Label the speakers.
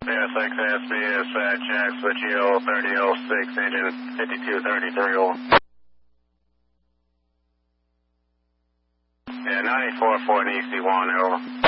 Speaker 1: PSX SBS Jacks with GO 3006, engine 5233 over. Yeah, 94 for an EC1 over.